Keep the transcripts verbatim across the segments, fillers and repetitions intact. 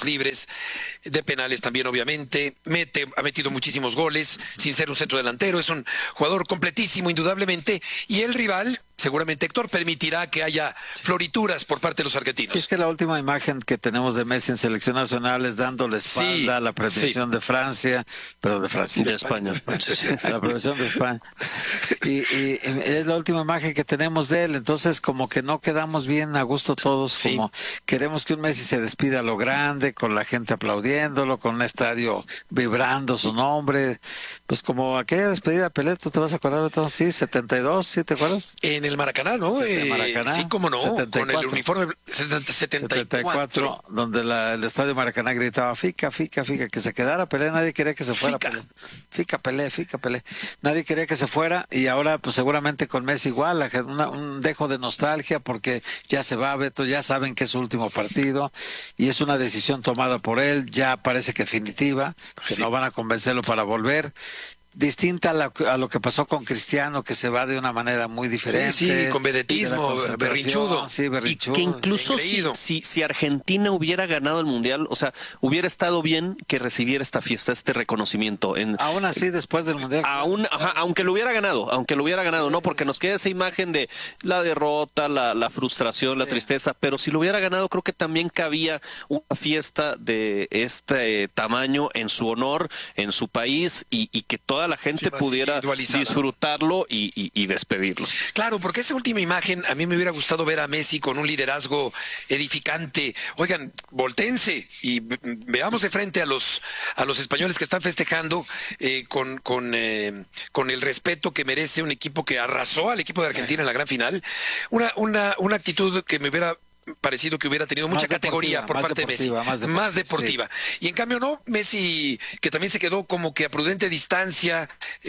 tiros libres, de penales también obviamente, mete, ha metido muchísimos goles, sin ser un centro delantero, es un jugador completísimo indudablemente, y el rival, seguramente Héctor, permitirá que haya florituras por parte de los argentinos. Es que la última imagen que tenemos de Messi en selección nacional es dándole espalda sí, a la premiación sí. de Francia, pero de Francia. De España. España. La premiación de España. Y, y es la última imagen que tenemos de él, entonces como que no quedamos bien a gusto todos, sí. como queremos que un Messi se despida a lo grande, con la gente aplaudiéndolo, con un estadio vibrando su nombre, pues como aquella despedida de Pelé, ¿tú te vas a acordar de todo? Sí, setenta y dos, ¿sí te acuerdas? En el Maracaná, ¿no? Sí, eh, Maracaná, sí, cómo no, setenta y cuatro. Con el uniforme setenta, setenta y cuatro, donde la, el estadio Maracaná gritaba fica, fica, fica, que se quedara Pelé, nadie quería que se fuera fica. Pelé. Fica, Pelé, fica, Pelé. Nadie quería que se fuera, y ahora pues seguramente con Messi igual, una, un dejo de nostalgia porque ya se va, Beto, ya saben que es su último partido y es una decisión tomada por él, ya parece que definitiva, que sí. no van a convencerlo para volver. Distinta a, la, a lo que pasó con Cristiano, que se va de una manera muy diferente. Sí, sí, con vedetismo, berrinchudo. Sí, berrinchudo. Y que incluso si, si, si Argentina hubiera ganado el Mundial, o sea, hubiera estado bien que recibiera esta fiesta, este reconocimiento. En, aún así, después del Mundial. Aún, ajá, aunque lo hubiera ganado, aunque lo hubiera ganado, no, porque nos queda esa imagen de la derrota, la, la frustración, sí. la tristeza, pero si lo hubiera ganado, creo que también cabía una fiesta de este eh, tamaño en su honor, en su país, y, y que toda la gente sí, pudiera disfrutarlo y, y, y despedirlo. Claro, porque esa última imagen a mí me hubiera gustado ver a Messi con un liderazgo edificante. Oigan, voltéense y veamos de frente a los a los españoles que están festejando eh, con con, eh, con el respeto que merece un equipo que arrasó al equipo de Argentina en la gran final. Una una una actitud que me hubiera parecido que hubiera tenido mucha categoría por parte de Messi, más deportiva, más deportiva. Sí. Y en cambio no, Messi, que también se quedó como que a prudente distancia,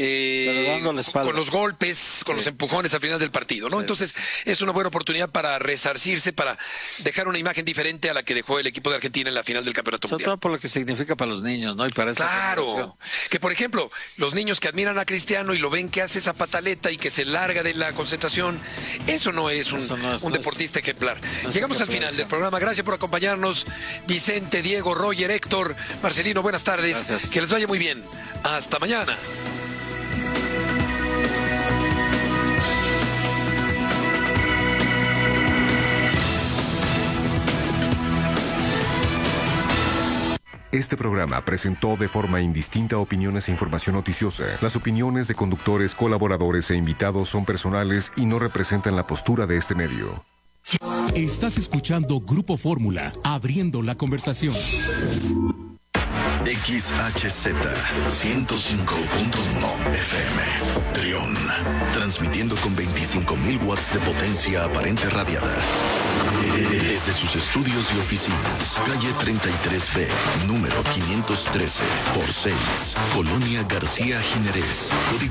eh, con los golpes, con sí. los empujones al final del partido, ¿no? Sí. Entonces es una buena oportunidad para resarcirse, para dejar una imagen diferente a la que dejó el equipo de Argentina en la final del Campeonato Sobre Mundial. Todo por lo que significa para los niños, ¿no? Y para esa claro, generación. Que por ejemplo, los niños que admiran a Cristiano y lo ven que hace esa pataleta y que se larga de la concentración, eso no es un, no es, un no deportista es, ejemplar. No es Llegamos al final del programa. Gracias por acompañarnos. Vicente, Diego, Roger, Héctor, Marcelino, buenas tardes. Gracias. Que les vaya muy bien. Hasta mañana. Este programa presentó de forma indistinta opiniones e información noticiosa. Las opiniones de conductores, colaboradores e invitados son personales y no representan la postura de este medio. Estás escuchando Grupo Fórmula, abriendo la conversación. X H Z ciento cinco punto uno F M, Trión, transmitiendo con veinticinco mil watts de potencia aparente radiada. Desde sus estudios y oficinas, calle treinta y tres B, número quinientos trece por seis, Colonia García Jiménez, código